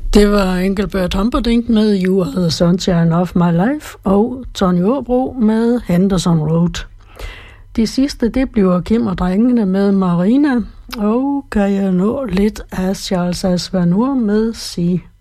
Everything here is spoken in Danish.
Det var Engelbert Humperdinck med You Are the Sunshine of My Life og Tony Aabro med Henderson Road. De sidste, det bliver Kim og drengene med Marina, og kan jeg nå lidt af Charles Aznavour med Sea.